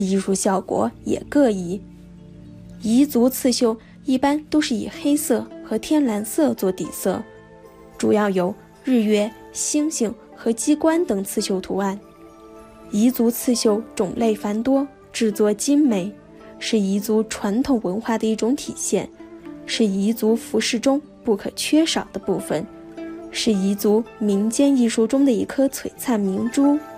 艺术效果也各异。彝族刺绣一般都是以黑色和天蓝色做底色，主要有日月、星星和机关等刺绣图案。彝族刺绣种类繁多，制作精美，是彝族传统文化的一种体现，是彝族服饰中不可缺少的部分，是彝族民间艺术中的一颗璀璨明珠。